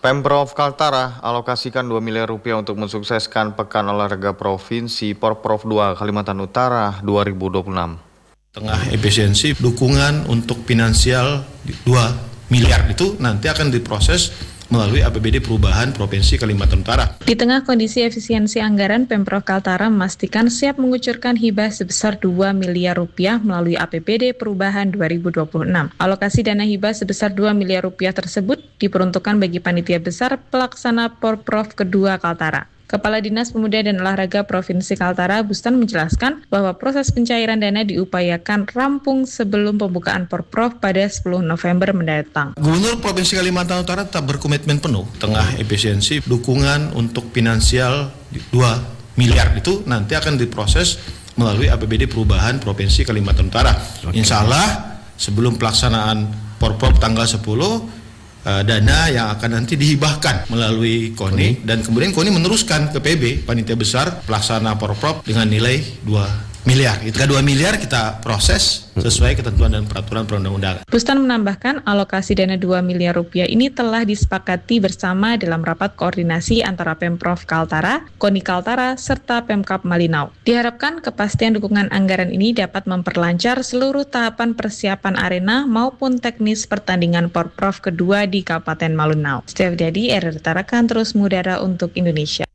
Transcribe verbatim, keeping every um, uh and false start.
Pemprov Kaltara alokasikan dua miliar rupiah untuk mensukseskan Pekan Olahraga Provinsi Porprov dua Kalimantan Utara dua ribu dua puluh enam. Tengah efisiensi, dukungan untuk finansial dua miliar itu nanti akan diproses melalui A P B D Perubahan Provinsi Kalimantan Utara. Di tengah kondisi efisiensi anggaran, Pemprov Kaltara memastikan siap mengucurkan hibah sebesar dua miliar rupiah melalui A P B D Perubahan dua ribu dua puluh enam. Alokasi dana hibah sebesar dua miliar rupiah tersebut diperuntukkan bagi panitia besar pelaksana Porprov kedua Kaltara. Kepala Dinas Pemuda dan Olahraga Provinsi Kaltara, Bustan, menjelaskan bahwa proses pencairan dana diupayakan rampung sebelum pembukaan Porprov pada sepuluh November mendatang. Gubernur Provinsi Kalimantan Utara tetap berkomitmen penuh tengah efisiensi, dukungan untuk finansial dua miliar itu nanti akan diproses melalui A P B D Perubahan Provinsi Kalimantan Utara. Insya Allah sebelum pelaksanaan Porprov tanggal sepuluh, dana yang akan nanti dihibahkan melalui KONI, dan kemudian KONI meneruskan ke P B, panitia besar pelaksana Porprov, dengan nilai dua miliar. Itu dua miliar kita proses sesuai ketentuan dan peraturan perundang-undangan. Bustan menambahkan alokasi dana dua miliar rupiah ini telah disepakati bersama dalam rapat koordinasi antara Pemprov Kaltara, KONI Kaltara, serta Pemkab Malinau. Diharapkan kepastian dukungan anggaran ini dapat memperlancar seluruh tahapan persiapan arena maupun teknis pertandingan Porprov kedua di Kabupaten Malinau. Setiap jadi, R R Tarakan terus mengudara untuk Indonesia.